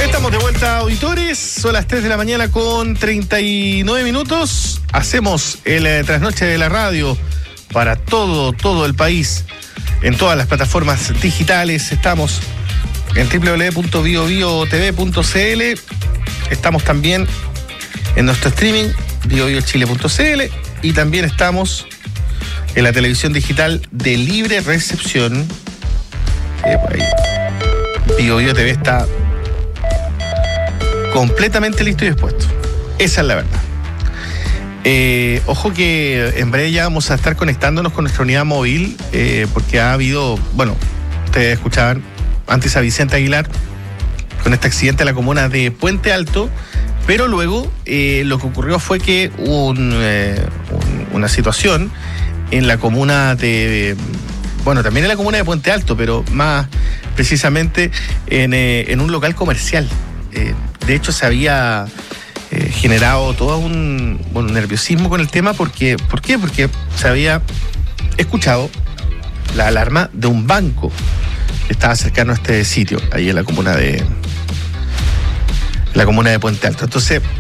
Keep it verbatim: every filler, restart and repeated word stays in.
Estamos de vuelta, auditores. Son las tres de la mañana con treinta y nueve minutos. Hacemos el eh, trasnoche de la radio para todo, todo el país. En todas las plataformas digitales. Estamos en doble u doble u doble u punto bio bio t v punto c l. Estamos también en nuestro streaming, bio bio chile punto c l. Y también estamos en la televisión digital de libre recepción. Eh, por ahí. Bio Bio T V está completamente listo y dispuesto. Esa es la verdad. Eh, ojo que en breve ya vamos a estar conectándonos con nuestra unidad móvil, eh, porque ha habido, bueno, ustedes escuchaban antes a Vicente Aguilar con este accidente en la comuna de Puente Alto, pero luego eh, lo que ocurrió fue que hubo un, eh, un, una situación en la comuna de, bueno, también en la comuna de Puente Alto, pero más precisamente en, eh, en un local comercial. Eh, de hecho, se había eh, generado todo un, bueno, un nerviosismo con el tema. Porque, ¿Por qué? Porque se había escuchado la alarma de un banco que estaba cercano a este sitio, ahí en la comuna de, la comuna de Puente Alto. Entonces,